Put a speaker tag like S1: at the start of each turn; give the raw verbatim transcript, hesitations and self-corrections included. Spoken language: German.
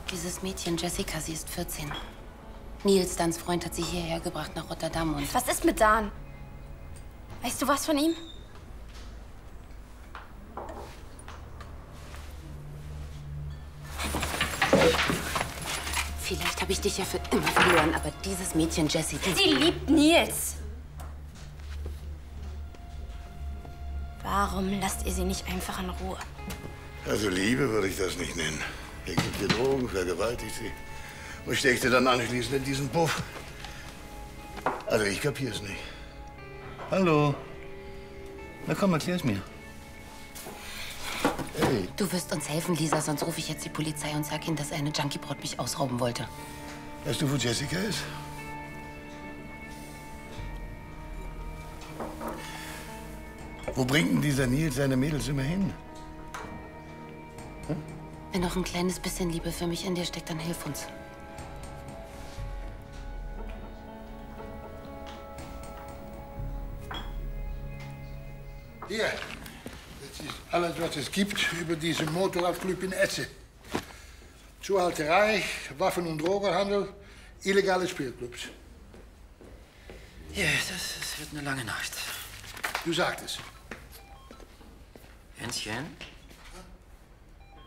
S1: Dieses Mädchen, Jessica, sie ist vierzehn. Nils, Dans Freund, hat sie hierher gebracht nach Rotterdam und...
S2: Was ist mit Dan? Weißt du was von ihm?
S1: Vielleicht habe ich dich ja für immer verloren, aber dieses Mädchen, Jessie...
S2: Sie liebt Nils. Warum lasst ihr sie nicht einfach in Ruhe?
S3: Also Liebe würde ich das nicht nennen. Er gibt ihr Drogen, vergewaltigt sie und steckt sie dann anschließend in diesen Puff. Also ich kapier's nicht. Hallo? Na komm, erklär's mir. Hey.
S1: Du wirst uns helfen, Lisa, sonst rufe ich jetzt die Polizei und sag ihnen, dass eine Junkie-Braut mich ausrauben wollte.
S3: Weißt du, wo Jessica ist? Wo bringt denn dieser Nils seine Mädels immer hin? Hm?
S1: Wenn noch ein kleines bisschen Liebe für mich in dir steckt, dann hilf uns.
S4: Hier, das ist alles, was es gibt über diesen Motorradclub in Etze. Zuhälterei, Waffen- und Drogenhandel, illegale Spielclubs.
S5: Ja, das, das wird eine lange Nacht.
S4: Du sagtest.
S5: Hänschen?